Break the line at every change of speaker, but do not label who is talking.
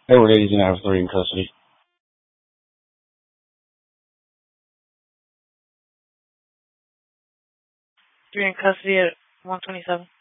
Edward Eddie's in have 3 in custody.
You're in custody at 127.